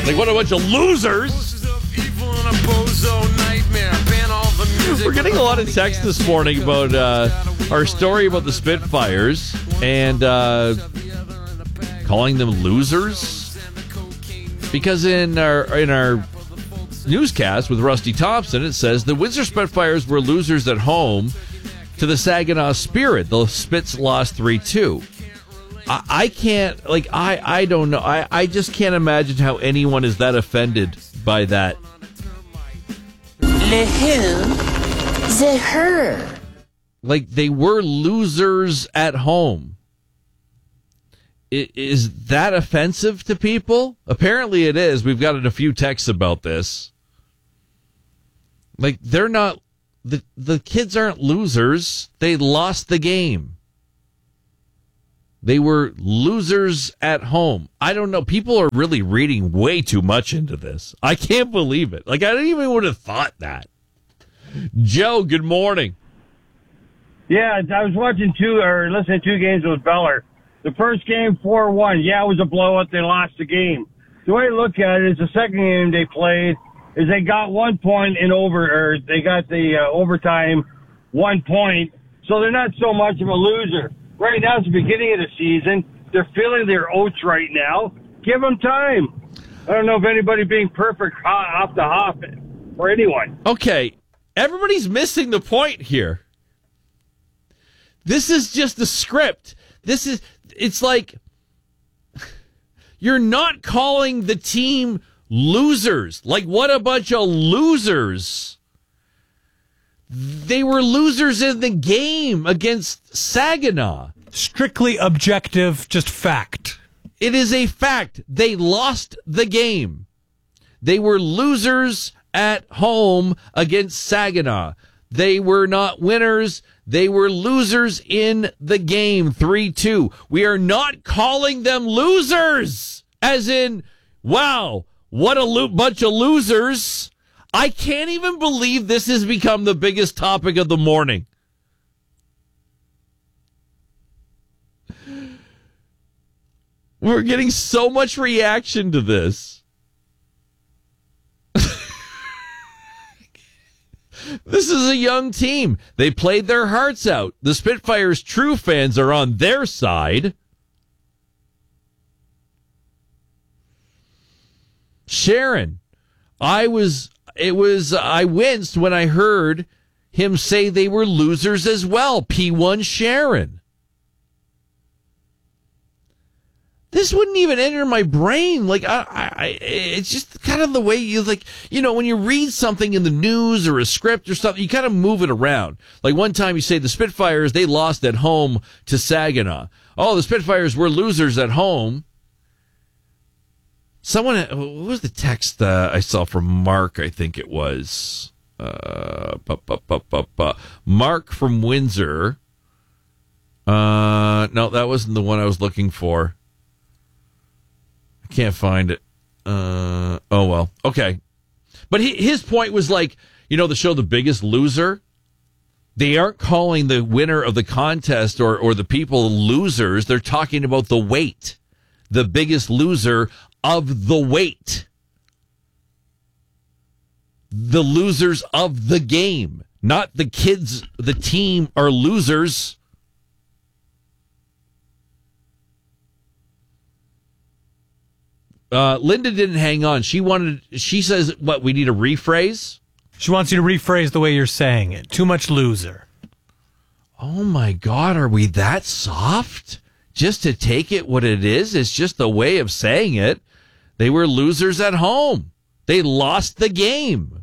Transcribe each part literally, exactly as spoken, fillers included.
Like, what a bunch of losers. We're getting a lot of text this morning about uh, our story about the Spitfires and uh, calling them losers. Because in our in our newscast with Rusty Thompson, it says the Windsor Spitfires were losers at home to the Saginaw Spirit. The Spits lost three two. I, I can't, like, I, I don't know. I, I just can't imagine how anyone is that offended by that. Le who? The her. Like, they were losers at home. I, is that offensive to people? Apparently it is. We've gotten a few texts about this. Like, they're not, the, the kids aren't losers. They lost the game. They were losers at home. I don't know. People are really reading way too much into this. I can't believe it. Like, I didn't even would have thought that. Joe, good morning. Yeah, I was watching two, or listening to two games with Beller. The first game, four one. Yeah, it was a blowout. They lost the game. The way I look at it is the second game they played is they got one point in over, or they got the uh, overtime one point. So they're not so much of a loser. Right now, it's the beginning of the season. They're feeling their oats right now. Give them time. I don't know if anybody being perfect off the hop or anyone. Okay, everybody's missing the point here. This is just the script. This is, it's like, you're not calling the team losers. Like, what a bunch of losers. They were losers in the game against Saginaw. Strictly objective, just fact. It is a fact. They lost the game. They were losers at home against Saginaw. They were not winners. They were losers in the game, three two. We are not calling them losers, as in, wow, what a lo- bunch of losers. I can't even believe this has become the biggest topic of the morning. We're getting so much reaction to this. This is a young team. They played their hearts out. The Spitfires' true fans are on their side. Sharon, I was... It was, I winced when I heard him say they were losers as well. P one Sharon. This wouldn't even enter my brain. Like, I, I, it's just kind of the way you, like, you know, when you read something in the news or a script or something, you kind of move it around. Like, one time you say the Spitfires, they lost at home to Saginaw. Oh, the Spitfires were losers at home. Someone, what was the text uh, I saw from Mark? I think it was uh, bu- bu- bu- bu- bu- Mark from Windsor. Uh, no, that wasn't the one I was looking for. I can't find it. Uh, oh well, okay. But he, his point was like, you know, the show The Biggest Loser. They aren't calling the winner of the contest or or the people losers. They're talking about the weight, the biggest loser of the weight. The losers of the game. Not the kids, the team are losers. Uh, Linda didn't hang on. She wanted, she says, what, we need a rephrase? She wants you to rephrase the way you're saying it. Too much loser. Oh my God, are we that soft? Just to take it what it is? It's just a way of saying it. They were losers at home. They lost the game.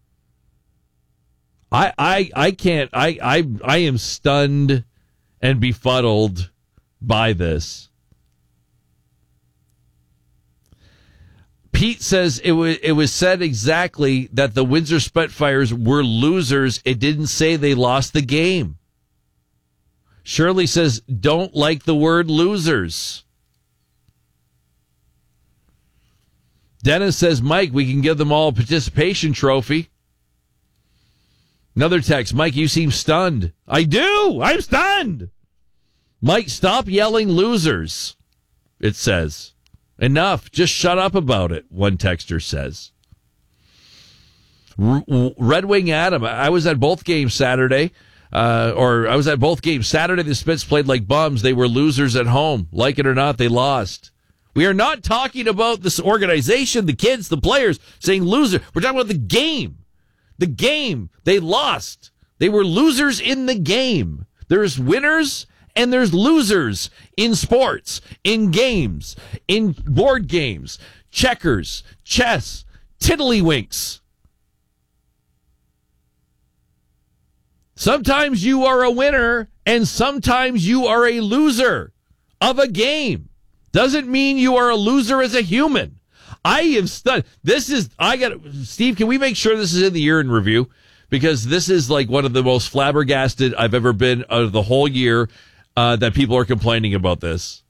I I I can't I I I am stunned and befuddled by this. Pete says it was it was said exactly that the Windsor Spitfires were losers. It didn't say they lost the game. Shirley says, don't like the word losers. Dennis says, Mike, we can give them all a participation trophy. Another text, Mike, you seem stunned. I do. I'm stunned. Mike, stop yelling losers, it says. Enough. Just shut up about it, one texter says. R- Red Wing Adam, I was at both games Saturday. Uh, or I was at both games Saturday. The Spits played like bums. They were losers at home. Like it or not, they lost. We are not talking about this organization, the kids, the players saying loser. We're talking about the game. The game. They lost. They were losers in the game. There's winners and there's losers in sports, in games, in board games, checkers, chess, tiddlywinks. Sometimes you are a winner and sometimes you are a loser of a game. Doesn't mean you are a loser as a human. I have studied. This is, I got, Steve, can we make sure this is in the year in review? Because this is like one of the most flabbergasted I've ever been out of the whole year uh, that people are complaining about this.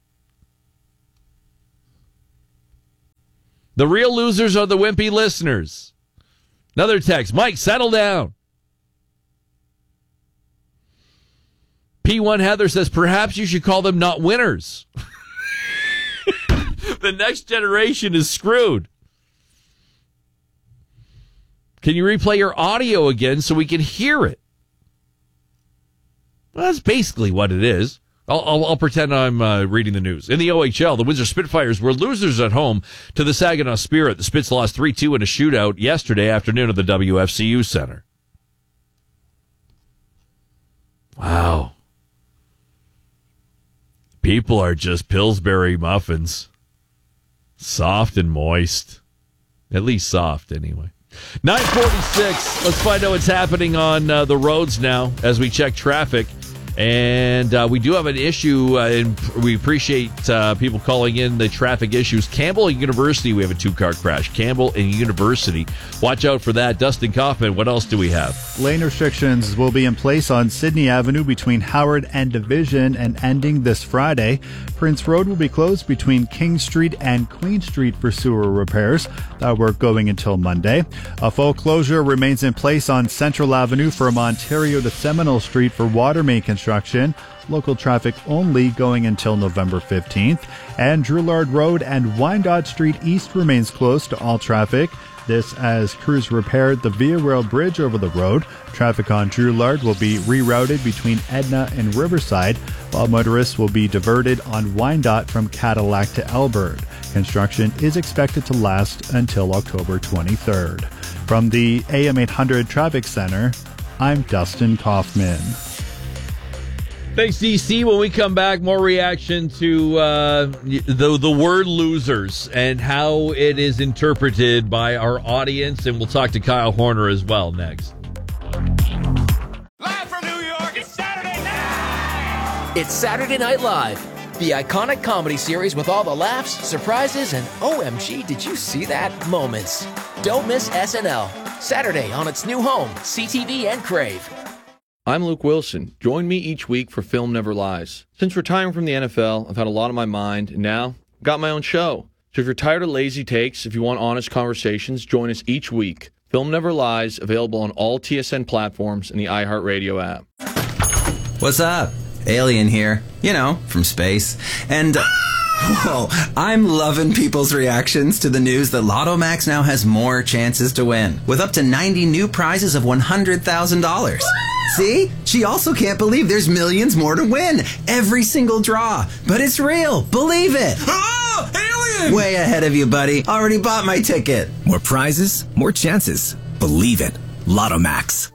The real losers are the wimpy listeners. Another text. Mike, settle down. P one Heather says, perhaps you should call them not winners. The next generation is screwed. Can you replay your audio again so we can hear it? Well, that's basically what it is. I'll, I'll, I'll pretend I'm uh, reading the news. In the O H L, the Windsor Spitfires were losers at home to the Saginaw Spirit. The Spits lost three two in a shootout yesterday afternoon at the W F C U Center. Wow. People are just Pillsbury muffins. Soft and moist. At least soft, anyway. nine forty-six. Let's find out what's happening on uh, the roads now as we check traffic. And uh, we do have an issue, uh, and we appreciate uh, people calling in the traffic issues. Campbell and University, we have a two-car crash. Campbell and University. Watch out for that. Dustin Kaufman, what else do we have? Lane restrictions will be in place on Sydney Avenue between Howard and Division and ending this Friday. Prince Road will be closed between King Street and Queen Street for sewer repairs. That work going until Monday. A full closure remains in place on Central Avenue from Ontario to Seminole Street for water main construction. Construction. Local traffic only going until November fifteenth. And Drouillard Road and Wyandotte Street East remains closed to all traffic. This as crews repaired the Via Rail Bridge over the road. Traffic on Drouillard will be rerouted between Edna and Riverside, while motorists will be diverted on Wyandotte from Cadillac to Elbert. Construction is expected to last until October twenty-third. From the A M eight hundred Traffic Center, I'm Dustin Kaufman. Thanks, D C. When we come back, more reaction to uh, the the word losers and how it is interpreted by our audience. And we'll talk to Kyle Horner as well next. Live from New York, it's Saturday night! It's Saturday Night Live, the iconic comedy series with all the laughs, surprises, and O M G, did you see that moments. Don't miss S N L, Saturday on its new home, C T V and Crave. I'm Luke Wilson. Join me each week for Film Never Lies. Since retiring from the N F L, I've had a lot on my mind, and now I've got my own show. So if you're tired of lazy takes, if you want honest conversations, join us each week. Film Never Lies, available on all T S N platforms and the iHeartRadio app. What's up? Alien here. You know, from space. And... Uh, whoa, I'm loving people's reactions to the news that Lotto Max now has more chances to win, with up to ninety new prizes of one hundred thousand dollars. See? She also can't believe there's millions more to win. Every single draw. But it's real. Believe it. Oh, alien! Way ahead of you, buddy. Already bought my ticket. More prizes, more chances. Believe it. Lotto Max.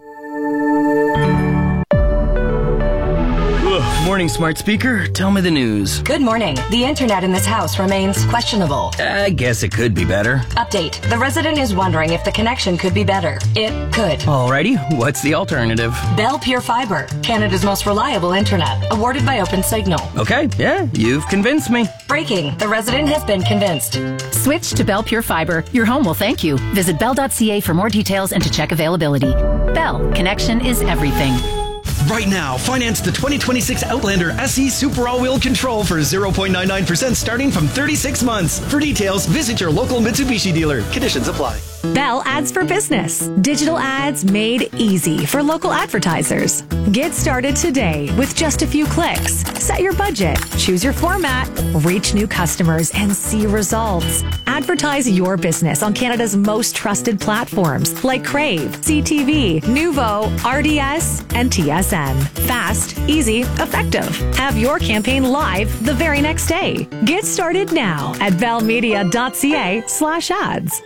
Morning, smart speaker. Tell me the news. Good morning. The internet in this house remains questionable. I guess it could be better. Update. The resident is wondering if the connection could be better. It could. Alrighty. What's the alternative? Bell Pure Fiber, Canada's most reliable internet, awarded by OpenSignal. Okay. Yeah, you've convinced me. Breaking. The resident has been convinced. Switch to Bell Pure Fiber. Your home will thank you. Visit bell dot c a for more details and to check availability. Bell. Connection is everything. Right now, finance the twenty twenty-six Outlander S E Super All-Wheel Control for zero point nine nine percent starting from thirty-six months. For details, visit your local Mitsubishi dealer. Conditions apply. Bell Ads for Business. Digital ads made easy for local advertisers. Get started today with just a few clicks. Set your budget, choose your format, reach new customers, and see results. Advertise your business on Canada's most trusted platforms like Crave, C T V, Nuvo, R D S, and T S N. Fast, easy, effective. Have your campaign live the very next day. Get started now at bellmedia.ca slash ads.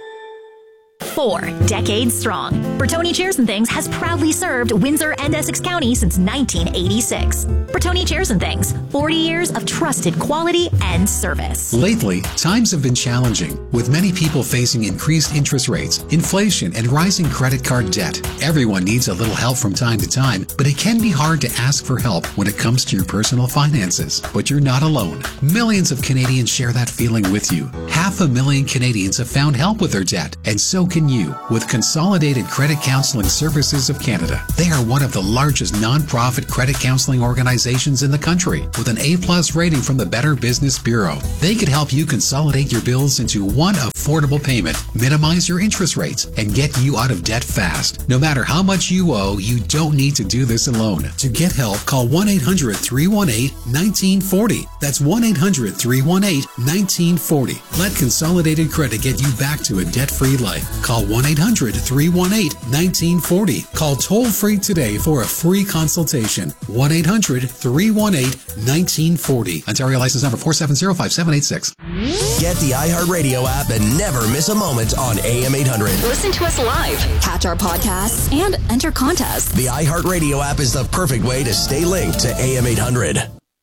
Four decades strong, Bertoni Chairs and Things has proudly served Windsor and Essex County since nineteen eighty-six. Bertoni Chairs and Things, forty years of trusted quality and service. Lately, times have been challenging, with many people facing increased interest rates, inflation, and rising credit card debt. Everyone needs a little help from time to time, but it can be hard to ask for help when it comes to your personal finances. But you're not alone. Millions of Canadians share that feeling with you. Half a million Canadians have found help with their debt, and so can you with Consolidated Credit Counseling Services of Canada. They are one of the largest non-profit credit counseling organizations in the country with an A-plus rating from the Better Business Bureau. They could help you consolidate your bills into one affordable payment, minimize your interest rates, and get you out of debt fast. No matter how much you owe, you don't need to do this alone. To get help, call one eight hundred, three one eight, one nine four zero. That's one eight hundred, three one eight, one nine four zero. Let Consolidated Credit get you back to a debt-free life. Call one eight hundred, three one eight, one nine four zero. Call toll-free today for a free consultation. one eight hundred, three one eight, one nine four zero. Ontario license number four seven zero five seven eight six. Get the iHeartRadio app and never miss a moment on A M eight hundred. Listen to us live, catch our podcasts, and enter contests. The iHeartRadio app is the perfect way to stay linked to A M eight hundred.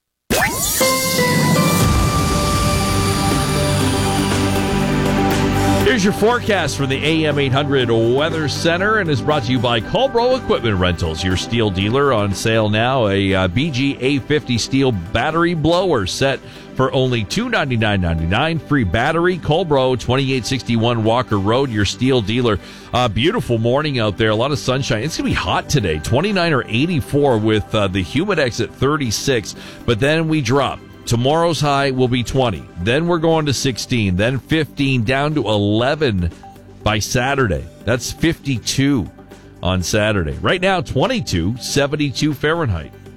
Here's your forecast for the A M eight hundred Weather Center, and is brought to you by Culbro Equipment Rentals, your steel dealer. On sale now, a uh, B G A fifty steel battery blower set for only two hundred ninety-nine dollars and ninety-nine cents. Free battery. Culbro, twenty-eight sixty-one Walker Road, your steel dealer. Uh, beautiful morning out there. A lot of sunshine. It's going to be hot today. twenty-nine or eighty-four with uh, the Humidex at thirty-six, but then we drop. Tomorrow's high will be twenty. Then we're going to sixteen. Then fifteen, down to eleven by Saturday. That's fifty-two on Saturday. Right now, twenty-two, seventy-two Fahrenheit.